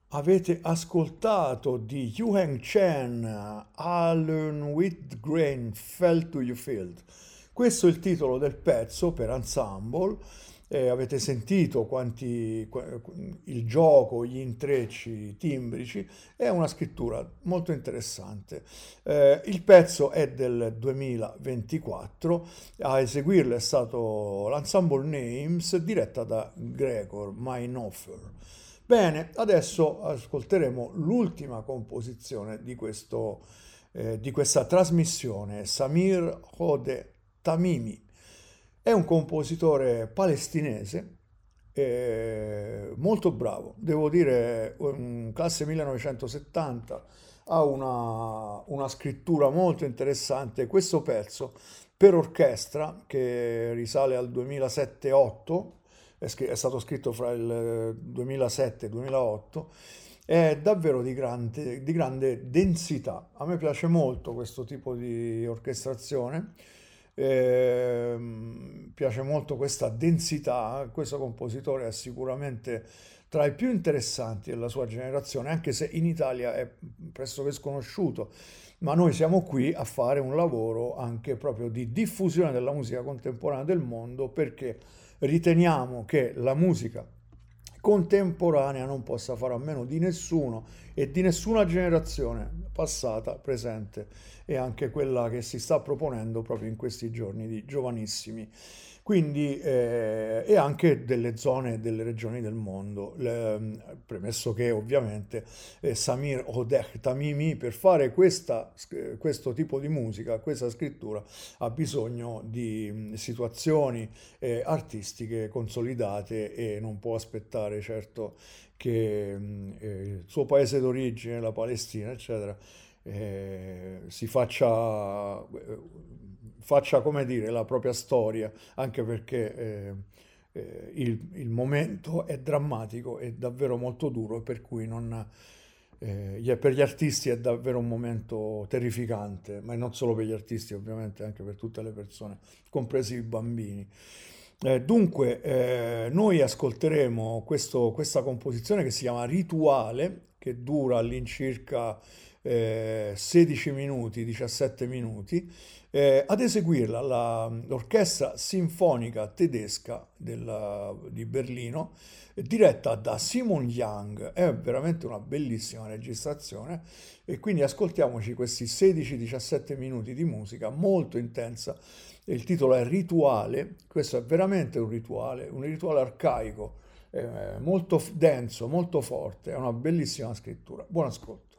Avete ascoltato di Yuheng Chen, Alun Whitgrain, Fell to You Field. Questo è il titolo del pezzo per ensemble. Avete sentito il gioco, gli intrecci timbrici, è una scrittura molto interessante. Il pezzo è del 2024, a eseguirlo è stato l'Ensemble Names diretta da Gregor Meinhofer. Bene, adesso ascolteremo l'ultima composizione di questa trasmissione, Samir Hode Tamimi. È un compositore palestinese molto bravo, devo dire, classe 1970, ha una scrittura molto interessante. Questo pezzo per orchestra, che risale al 2007-8, è stato scritto fra il 2007 e il 2008, è davvero di grande densità. A me piace molto questo tipo di orchestrazione, piace molto questa densità. Questo compositore è sicuramente tra i più interessanti della sua generazione, anche se in Italia è pressoché sconosciuto, ma noi siamo qui a fare un lavoro anche proprio di diffusione della musica contemporanea del mondo, perché riteniamo che la musica contemporanea non possa fare a meno di nessuno e di nessuna generazione passata, presente e anche quella che si sta proponendo proprio in questi giorni di giovanissimi. Quindi, e anche delle zone, delle regioni del mondo. Premesso che ovviamente Samir Odeh Tamimi per fare questo tipo di musica, questa scrittura, ha bisogno di situazioni artistiche consolidate e non può aspettare certo che il suo paese d'origine, la Palestina, eccetera, faccia, come dire, la propria storia, anche perché il momento è drammatico, è davvero molto duro, per cui per gli artisti è davvero un momento terrificante, ma non solo per gli artisti, ovviamente anche per tutte le persone, compresi i bambini. Dunque, noi ascolteremo questa composizione che si chiama Rituale, che dura all'incirca 16 minuti, 17 minuti. Ad eseguirla l'Orchestra Sinfonica Tedesca di Berlino, diretta da Simon Young. È veramente una bellissima registrazione e quindi ascoltiamoci questi 16-17 minuti di musica molto intensa. Il titolo è Rituale. Questo è veramente un rituale arcaico, molto denso, molto forte, è una bellissima scrittura. Buon ascolto.